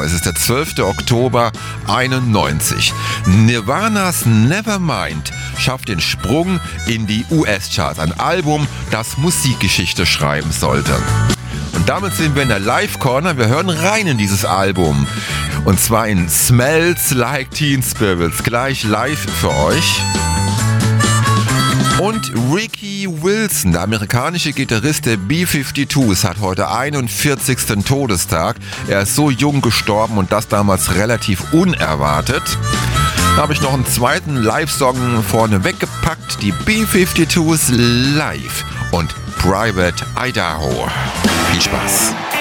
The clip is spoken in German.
Es ist der 12. Oktober 91. Nirvanas Nevermind schafft den Sprung in die US-Charts. Ein Album, das Musikgeschichte schreiben sollte. Und damit sind wir in der Live-Corner. Wir hören rein in dieses Album. Und zwar in Smells Like Teen Spirits. Gleich live für euch. Und Ricky Wilson, der amerikanische Gitarrist der B-52s, hat heute 41. Todestag. Er ist so jung gestorben und das damals relativ unerwartet. Da habe ich noch einen zweiten Live-Song vorne weggepackt. Die B-52s live und Private Idaho. Viel Spaß.